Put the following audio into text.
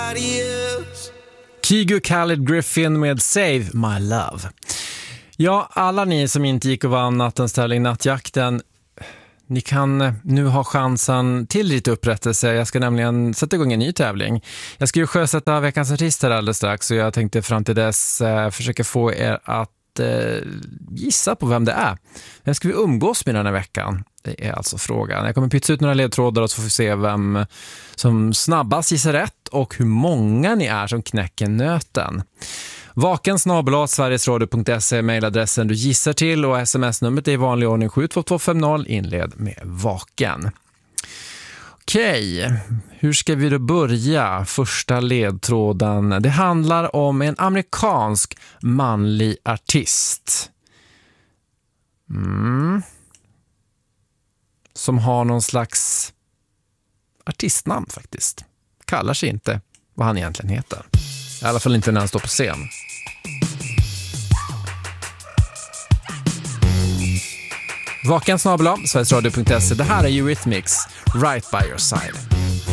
nobody else. Kigu Khaled Griffin med Save My Love. Ja, alla ni som inte gick och vann nattens tävling Nattjakten, ni kan nu ha chansen till lite upprättelse. Jag ska nämligen sätta igång en ny tävling. Jag ska ju sjösätta veckans artist här alldeles strax, och jag tänkte fram till dess försöka få er att gissa på vem det är. Vem ska vi umgås med den här veckan? Det är alltså frågan. Jag kommer pytsa ut några ledtrådar och så får vi se vem som snabbast gissar rätt och hur många ni är som knäcker nöten. vaken@sverigesradio.se mejladressen du gissar till, och sms-numret är i vanlig ordning 72250. Inled med vaken. Okej, hur ska vi då börja? Första ledtråden. Det handlar om en amerikansk manlig artist. Som har någon slags artistnamn faktiskt. Kallar sig inte vad han egentligen heter. I alla fall inte när han står på scen. vaken@sverigesradio.se. Det här är Eurythmics, Right by your side.